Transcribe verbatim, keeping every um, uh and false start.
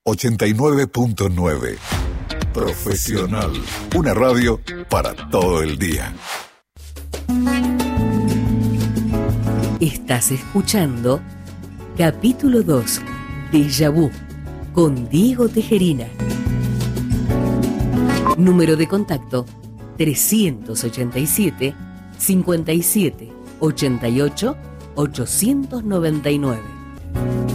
ochenta y nueve punto nueve. Profesional. Una radio para todo el día. Estás escuchando capítulo dos, Déjà Vu, con Diego Tejerina. Número de contacto trescientos ochenta y siete, cincuenta y siete, ochenta y ocho, ochocientos noventa y nueve.